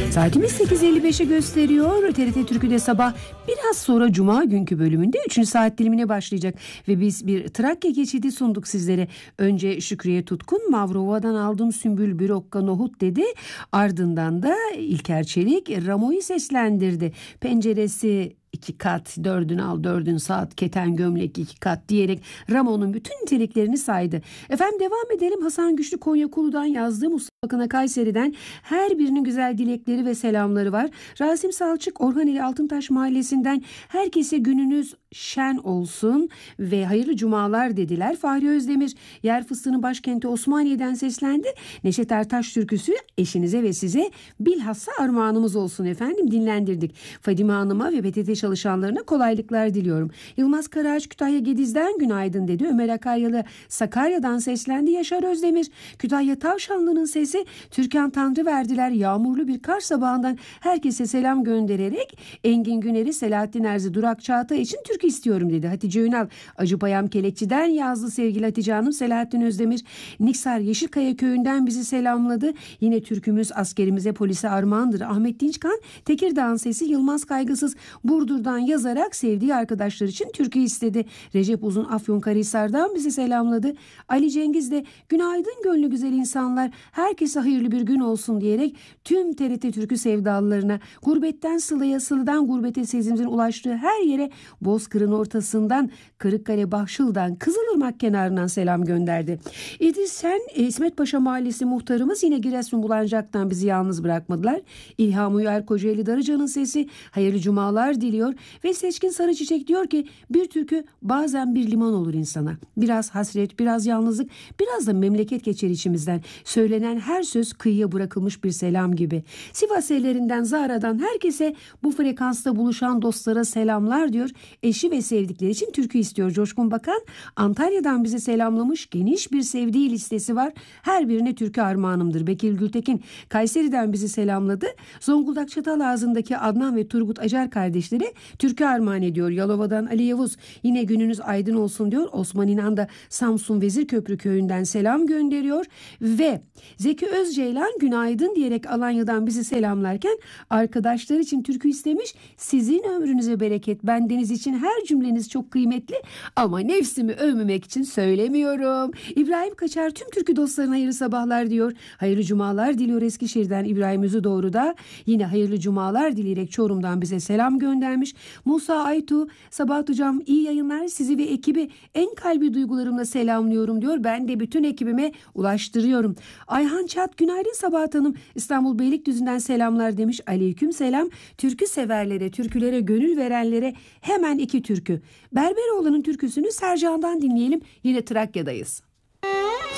Saatimiz 8.55'i gösteriyor. TRT Türkü'de sabah biraz sonra Cuma günkü bölümünde 3. saat dilimine başlayacak. Ve biz bir Trakya geçidi sunduk sizlere. Önce Şükriye Tutkun, Mavrova'dan aldım sümbül bir okka nohut dedi. Ardından da İlker Çelik Ramo'yu seslendirdi. Penceresi 2 kat, dördün al dördün saat, keten gömlek 2 kat diyerek Ramon'un bütün niteliklerini saydı. Efendim devam edelim. Hasan Güçlü Konyakulu'dan yazdığı, Mustafa Akın'a Kayseri'den her birinin güzel dilekleri ve selamları var. Rasim Salçık Orhaneli Altıntaş Mahallesi'nden herkese gününüz şen olsun ve hayırlı cumalar dediler. Fahri Özdemir yer fıstığının başkenti Osmaniye'den seslendi. Neşet Ertaş türküsü eşinize ve size bilhassa armağanımız olsun efendim, dinlendirdik. Fadime Hanım'a ve PTT çalışanlarına kolaylıklar diliyorum. Yılmaz Karaağaç Kütahya Gediz'den günaydın dedi. Ömer Akaryalı Sakarya'dan seslendi. Yaşar Özdemir Kütahya Tavşanlı'nın sesi. Türkan Tanrıverdiler yağmurlu bir kar sabahından herkese selam göndererek Engin Güner'i Selahattin Erzi Durak Çağatay için türkü istiyorum dedi. Hatice Ünal Acıpayam Kelekçi'den yazdı sevgili Hatice Hanım. Selahattin Özdemir Niksar Yeşilkaya köyünden bizi selamladı. Yine türkümüz askerimize polise armağandır. Ahmet Dinçkan Tekirdağ'ın sesi. Yılmaz Kaygısız Burdur'dan yazarak sevdiği arkadaşlar için türkü istedi. Recep Uzun Afyonkarahisar'dan bizi selamladı. Ali Cengiz de günaydın gönlü güzel insanlar, herkese hayırlı bir gün olsun diyerek tüm TRT türkü sevdalılarına, gurbetten sılaya, sıladan gurbete sesimizin ulaştığı her yere, Bozkır'ın ortasından Kırıkkale Bahşıl'dan Kızılırmak kenarından selam gönderdi. İdris Sen İsmet Paşa Mahallesi muhtarımız yine Giresun Bulancak'tan bizi yalnız bırakmadılar. İlham Uyar Kocaeli Darıca'nın sesi hayırlı cumalar diliyor ve Seçkin Sarıçiçek diyor ki bir türkü bazen bir liman olur insana. Biraz hasret, biraz yalnızlık, biraz da memleket geçer içimizden. Söylenen her söz kıyıya bırakılmış bir selam gibi. Sivas ellerinden Zara'dan herkese bu frekansta buluşan dostlara selamlar diyor. Eşi ve sevdikleri için türkü istiyor. Coşkun Bakan Antalya'dan bize selamlamış. Geniş bir sevdiği listesi var. Her birine türkü armağanımdır. Bekir Gültekin Kayseri'den bizi selamladı. Zonguldak Çatalazı'ndaki Adnan ve Turgut Acar kardeşleri türkü armağan ediyor. Yalova'dan Ali Yavuz yine gününüz aydın olsun diyor. Osman İnan da Samsun Vezirköprü köyünden selam gönderiyor ve Zeki Özceylan günaydın diyerek Alanya'dan bizi selamlarken arkadaşlar için türkü istemiş. Sizin ömrünüze bereket, bendeniz için her cümleniz çok kıymetli ama nefsimi övmemek için söylemiyorum. İbrahim Kaçar tüm türkü dostlarına hayırlı sabahlar diyor. Hayırlı cumalar diliyor Eskişehir'den İbrahim Özüdoğru da yine hayırlı cumalar dileyerek Çorum'dan bize selam göndermiş. Musa Aytu Sabahat Hocam iyi yayınlar, sizi ve ekibi en kalbi duygularımla selamlıyorum diyor. Ben de bütün ekibime ulaştırıyorum. Ayhan Çat günaydın Sabahat Hanım, İstanbul Beylikdüzü'nden selamlar demiş. Aleyküm selam. Türkü severlere, türkülere gönül verenlere hemen 2 türkü. Berberoğlu'nun türküsünü Sercan'dan dinleyelim. Yine Trakya'dayız.